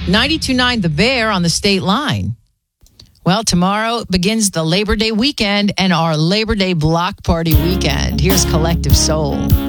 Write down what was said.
92.9 The Bear on the state line. Well, tomorrow begins the Labor Day weekend and our Labor Day block party weekend. Here's Collective Soul.